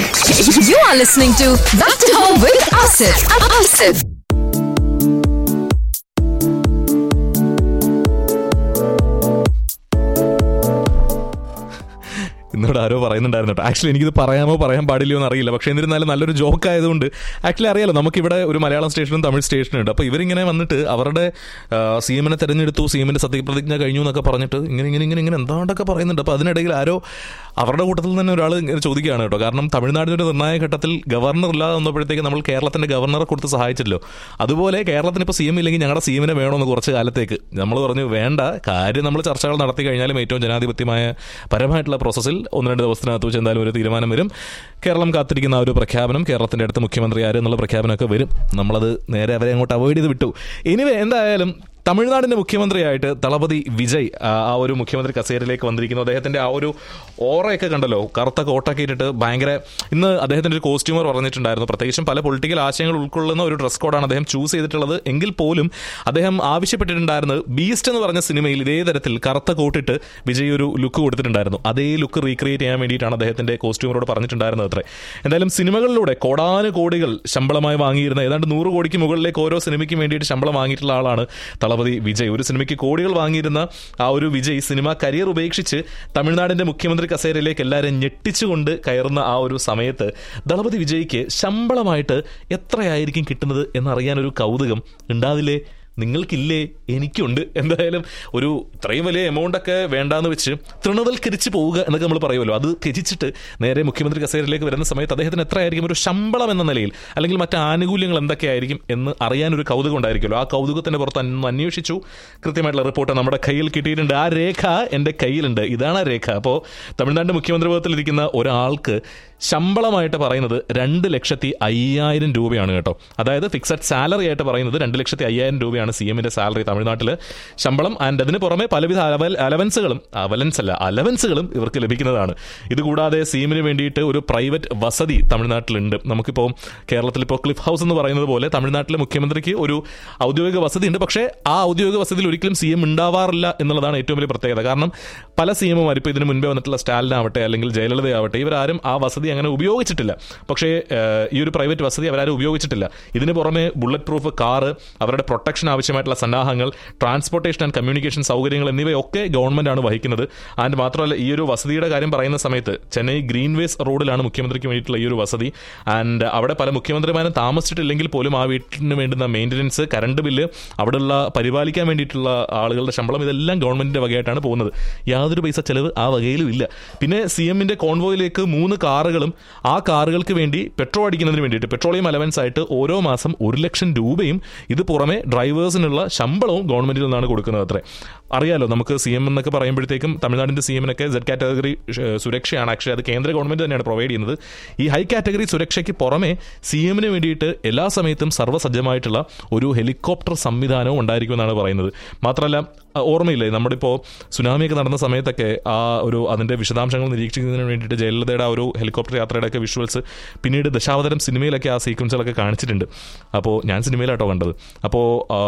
You are listening to Back to Home with Asif. ഇന്നോട് ആരോ പറയുന്നുണ്ടായിരുന്നു കേട്ടോ. ആക്ച്വലി എനിക്കിത് പറയാമോ പറയാൻ പാടില്ലയോ എന്ന് അറിയില്ല. പക്ഷേ എന്നിരുന്നാലും നല്ലൊരു ജോക്ക് ആയതുകൊണ്ട് ആക്ച്വലി അറിയാലോ, നമുക്കിവിടെ ഒരു മലയാളം സ്റ്റേഷനും തമിഴ് സ്റ്റേഷനും ഉണ്ട്. അപ്പോൾ ഇവരിങ്ങനെ വന്നിട്ട് അവരുടെ CM-നെ തെരഞ്ഞെടുത്തു, CM-ന്റെ സത്യപ്രതിജ്ഞ കഴിഞ്ഞു എന്നൊക്കെ പറഞ്ഞിട്ട് ഇങ്ങനെ എന്താണ്ടൊക്കെ പറയുന്നുണ്ട്. അപ്പോൾ അതിനിടയിൽ ആരോ അവരുടെ കൂട്ടത്തിൽ തന്നെ ഒരാൾ ഇങ്ങനെ ചോദിക്കുകയാണ് കേട്ടോ. കാരണം തമിഴ്നാടിൻ്റെ ഒരു നിർണായക ഘട്ടത്തിൽ ഗവർണർ ഇല്ലാതെ വന്നപ്പോഴത്തേക്ക് നമ്മൾ കേരളത്തിൻ്റെ ഗവർണറെ കൊടുത്ത് സഹായിച്ചല്ലോ. അതുപോലെ കേരളത്തിന് ഇപ്പോൾ CM ഇല്ലെങ്കിൽ ഞങ്ങളുടെ CM-നെ വേണമെന്ന് കുറച്ച് കാലത്തേക്ക് നമ്മൾ പറഞ്ഞു. വേണ്ട കാര്യം, നമ്മൾ ചർച്ചകൾ നടത്തി കഴിഞ്ഞാലും ഏറ്റവും ജനാധിപത്യമായ പരമായിട്ടുള്ള പ്രോസസ്സിൽ 1-2 ദിവസത്തിനകത്ത് വെച്ച് എന്തായാലും ഒരു തീരുമാനം വരും. കേരളം കാത്തിരിക്കുന്ന ആ ഒരു പ്രഖ്യാപനം, കേരളത്തിൻ്റെ അടുത്ത മുഖ്യമന്ത്രി ആര് എന്നുള്ള പ്രഖ്യാപനമൊക്കെ വരും. നമ്മളത് നേരെ അവരെ അങ്ങോട്ട് അവോയ്ഡ് ചെയ്ത് വിട്ടു. എനിവേ, എന്തായാലും തമിഴ്നാടിൻ്റെ മുഖ്യമന്ത്രിയായിട്ട് തളപതി വിജയ് ആ ഒരു മുഖ്യമന്ത്രി കസേരയിലേക്ക് വന്നിരിക്കുന്നു. അദ്ദേഹത്തിൻ്റെ ആ ഒരു ഓറയൊക്കെ കണ്ടല്ലോ, കറുത്ത കോട്ടൊക്കെ ഇട്ടിട്ട് ഭയങ്കര. ഇന്ന് അദ്ദേഹത്തിൻ്റെ ഒരു കോസ്റ്റ്യൂമർ പറഞ്ഞിട്ടുണ്ടായിരുന്നു, പ്രത്യേകിച്ചും പല പൊളിറ്റിക്കൽ ആശയങ്ങൾ ഉൾക്കൊള്ളുന്ന ഒരു ഡ്രസ് കോഡാണ് അദ്ദേഹം ചൂസ് ചെയ്തിട്ടുള്ളത്. എങ്കിൽ പോലും അദ്ദേഹം ആവശ്യപ്പെട്ടിട്ടുണ്ടായിരുന്നത് ബീസ്റ്റ് എന്ന് പറഞ്ഞ സിനിമയിൽ ഇതേ തരത്തിൽ കറുത്ത കോട്ടിട്ട് വിജയ് ഒരു ലുക്ക് കൊടുത്തിട്ടുണ്ടായിരുന്നു. അതേ ലുക്ക് റീക്രിയേറ്റ് ചെയ്യാൻ വേണ്ടിയിട്ടാണ് അദ്ദേഹത്തിൻ്റെ കോസ്റ്റ്യൂമറോട് പറഞ്ഞിട്ടുണ്ടായിരുന്നത് അത്രേ. എന്തായാലും സിനിമകളിലൂടെ കോടാനുകോടികൾ ശമ്പളമായി വാങ്ങിയിരുന്ന, ഏതാണ്ട് 100 കോടിക്ക് മുകളിലേക്ക് ഓരോ സിനിമയ്ക്കും വേണ്ടിയിട്ട് ശമ്പളം വാങ്ങിയിട്ടുള്ള ആളാണ് തളപതി വിജയ്. ഒരു സിനിമയ്ക്ക് കോടികൾ വാങ്ങിയിരുന്ന ആ ഒരു വിജയ് സിനിമ കരിയർ ഉപേക്ഷിച്ച് തമിഴ്നാടിന്റെ മുഖ്യമന്ത്രി കസേരയിലേക്ക് എല്ലാവരും ഞെട്ടിച്ചുകൊണ്ട് കയറുന്ന ആ ഒരു സമയത്ത് തളപതി വിജയ്ക്ക് ശമ്പളമായിട്ട് എത്രയായിരിക്കും കിട്ടുന്നത് എന്നറിയാനൊരു കൗതുകം ഉണ്ടാവില്ലേ? നിങ്ങൾക്കില്ലേ? എനിക്കുണ്ട്. എന്തായാലും ഒരു ഇത്രയും വലിയ എമൗണ്ടൊക്കെ വേണ്ടാന്ന് വെച്ച് തൃണവൽക്കരിച്ച് പോവുക എന്നൊക്കെ നമ്മൾ പറയുമല്ലോ, അത് ത്യജിച്ചിട്ട് നേരെ മുഖ്യമന്ത്രി കസേരയിലേക്ക് വരുന്ന സമയത്ത് അദ്ദേഹത്തിന് എത്രയായിരിക്കും ഒരു ശമ്പളം എന്ന നിലയിൽ, അല്ലെങ്കിൽ മറ്റ് ആനുകൂല്യങ്ങൾ എന്തൊക്കെയായിരിക്കും എന്ന് അറിയാനൊരു കൗതുകം ഉണ്ടായിരിക്കുമല്ലോ. ആ കൗതുകത്തിൻ്റെ പുറത്ത് അന്വേഷിച്ചു. കൃത്യമായിട്ടുള്ള റിപ്പോർട്ട് നമ്മുടെ കയ്യിൽ കിട്ടിയിട്ടുണ്ട്. ആ രേഖ എൻ്റെ കയ്യിലുണ്ട്. ഇതാണ് ആ രേഖ. അപ്പോൾ തമിഴ്നാട് മുഖ്യമന്ത്രി പദത്തിലിരിക്കുന്ന ഒരാൾക്ക് ശമ്പളമായിട്ട് പറയുന്നത് 2,05,000 രൂപയാണ് കേട്ടോ. അതായത് ഫിക്സഡ് സാലറി ആയിട്ട് പറയുന്നത് 2,05,000 രൂപയാണ് CM-ന്റെ സാലറി തമിഴ്നാട്ടിൽ ശമ്പളം. ആൻഡ് അതിന് പുറമെ പലവിധ അലവൻസുകളും ഇവർക്ക് ലഭിക്കുന്നതാണ്. ഇതുകൂടാതെ CM-ന് വേണ്ടിയിട്ട് ഒരു പ്രൈവറ്റ് വസതി തമിഴ്നാട്ടിലുണ്ട്. നമുക്കിപ്പോൾ കേരളത്തിൽ ഇപ്പോൾ ക്ലിഫ് ഹൗസ് എന്ന് പറയുന്നത് പോലെ തമിഴ്നാട്ടിലെ മുഖ്യമന്ത്രിക്ക് ഒരു ഔദ്യോഗിക വസതി ഉണ്ട്. പക്ഷേ ആ ഔദ്യോഗിക വസതിയിൽ ഒരിക്കലും CM ഉണ്ടാവാറില്ല എന്നുള്ളതാണ് ഏറ്റവും വലിയ പ്രത്യേകത. കാരണം പല CM-മാർ ഇപ്പോൾ ഇതിന് മുൻപേ വന്നിട്ടുള്ള സ്റ്റാലിനാവട്ടെ അല്ലെങ്കിൽ ജയലളിതയാവട്ടെ, ഇവരാരും ആ വസതി അങ്ങനെ ഉപയോഗിച്ചിട്ടില്ല. പക്ഷേ ഈ ഒരു പ്രൈവറ്റ് വസതി അവരാരും ഉപയോഗിച്ചിട്ടില്ല. ഇതിന് പുറമെ ബുള്ളറ്റ് പ്രൂഫ് കാറ്, അവരുടെ പ്രൊട്ടക്ഷൻ ആവശ്യമായിട്ടുള്ള സന്നാഹങ്ങൾ, ട്രാൻസ്പോർട്ടേഷൻ ആൻഡ് കമ്മ്യൂണിക്കേഷൻ സൗകര്യങ്ങൾ എന്നിവയൊക്കെ ഗവൺമെന്റാണ് വഹിക്കുന്നത്. ആൻഡ് മാത്രമല്ല, ഈ ഒരു വസതിയുടെ കാര്യം പറയുന്ന സമയത്ത് ചെന്നൈ ഗ്രീൻവേസ് റോഡിലാണ് മുഖ്യമന്ത്രിക്ക് വേണ്ടിയിട്ടുള്ള ഈ ഒരു വസതി. ആൻഡ് അവിടെ പല മുഖ്യമന്ത്രിമാരും താമസിച്ചിട്ടില്ലെങ്കിൽ പോലും ആ വീട്ടിന് വേണ്ടുന്ന മെയിൻ്റനൻസ്, കറണ്ട് ബില്ല്, അവിടെയുള്ള പരിപാലിക്കാൻ വേണ്ടിയിട്ടുള്ള ആളുകളുടെ ശമ്പളം, ഇതെല്ലാം ഗവൺമെന്റിന്റെ വകയായിട്ടാണ് പോകുന്നത്. യാതൊരു പൈസ ചെലവ് ആ വകയിലും ഇല്ല. പിന്നെ CM-ന്റെ കോൺവോയിലേക്ക് 3 കാറുകളും ആ കാറുകൾക്ക് വേണ്ടി പെട്രോൾ അടിക്കുന്നതിന് വേണ്ടിയിട്ട് പെട്രോളിയം അലവൻസ് ആയിട്ട് ഓരോ മാസം 1 ലക്ഷം രൂപയും ഇത് പുറമെ ഡ്രൈവേഴ്സിനുള്ള ശമ്പളവും ഗവൺമെന്റിൽ നിന്നാണ് കൊടുക്കുന്നത് അത്രേ. അറിയാലോ, നമുക്ക് CM എന്നൊക്കെ പറയുമ്പോഴത്തേക്കും തമിഴ്നാടിന്റെ CM-നൊക്കെ Z കാറ്റഗറി സുരക്ഷയാണ്. ആക്ച്വലി അത് കേന്ദ്ര ഗവൺമെന്റ് തന്നെയാണ് പ്രൊവൈഡ് ചെയ്യുന്നത്. ഈ ഹൈ കാറ്റഗറി സുരക്ഷയ്ക്ക് പുറമെ CM-ന് വേണ്ടിയിട്ട് എല്ലാ സമയത്തും സർവ്വസജ്ജമായിട്ടുള്ള ഒരു ഹെലികോപ്റ്റർ സംവിധാനവും ഉണ്ടായിരിക്കുമെന്നാണ് പറയുന്നത്. മാത്രമല്ല, ഓർമ്മയില്ലേ, നമ്മുടെ ഇപ്പോൾ സുനാമിയൊക്കെ നടന്ന സമയത്തൊക്കെ അതിന്റെ വിശദാംശങ്ങൾ നിരീക്ഷിക്കുന്നതിന് വേണ്ടിയിട്ട് ജയലളിതയുടെ ആ ഒരു ഹെലികോപ്റ്റർ യാത്രയുടെ ഒക്കെ വിഷ്വൽസ് പിന്നീട് ദശാവതാരം സിനിമയിലൊക്കെ ആ സീക്വൻസുകളൊക്കെ കാണിച്ചിട്ടുണ്ട്. അപ്പോൾ ഞാൻ സിനിമയിലാട്ടോ കണ്ടത്. അപ്പോൾ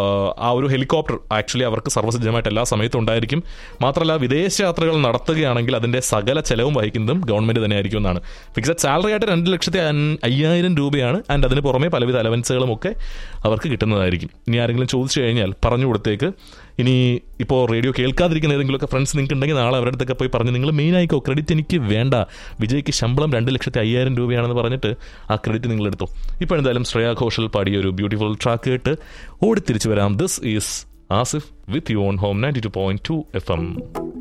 ആ ഒരു ഹെലികോപ്റ്റർ ആക്ച്വലി അവർക്ക് സർവ്വസജ്ജമായിട്ട് എല്ലാ സമയത്തും ഉണ്ടായിരിക്കും. മാത്രമല്ല, വിദേശ യാത്രകൾ നടത്തുകയാണെങ്കിൽ അതിന്റെ സകല ചെലവും വഹിക്കുന്നതും ഗവൺമെന്റ് തന്നെ ആയിരിക്കും എന്നാണ്. ഫിക്സഡ് സാലറി ആയിട്ട് 2,05,000 രൂപയാണ്. ആൻഡ് അതിന് പുറമെ പലവിധ അലവൻസുകളും ഒക്കെ അവർക്ക് കിട്ടുന്നതായിരിക്കും. ഇനി ആരെങ്കിലും ചോദിച്ചു കഴിഞ്ഞാൽ പറഞ്ഞു കൊടുത്തേക്ക്. ഇനി ഇപ്പോൾ റേഡിയോ കേൾക്കാതിരിക്കുന്ന ഏതെങ്കിലുമൊക്കെ ഫ്രണ്ട്സ് നിങ്ങൾക്ക് ഉണ്ടെങ്കിൽ നാളെ അവരുടെ അടുത്തൊക്കെ പോയി പറഞ്ഞ് നിങ്ങൾ മെയിനായിക്കോ, ക്രെഡിറ്റ് എനിക്ക് വേണ്ട, വിജയ്ക്ക് ശമ്പളം 2,05,000 രൂപയാണെന്ന് പറഞ്ഞിട്ട് ആ ക്രെഡിറ്റ് നിങ്ങൾ എടുത്തോ. ഇപ്പോൾ എന്തായാലും ശ്രേയ ഘോഷൽ പാടിയ ഒരു ബ്യൂട്ടിഫുൾ ട്രാക്ക് കേട്ട് ഓടിത്തിരിച്ചു വരാം. This is Asif with you on home 92.2 FM.